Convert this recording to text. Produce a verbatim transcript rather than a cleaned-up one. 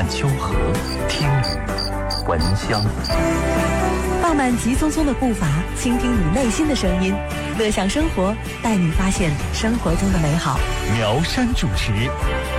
秋荷，听雨闻香。 放慢急匆匆的步伐，倾听你内心的声音，乐享生活，带你发现生活中的美好。 苗山主持。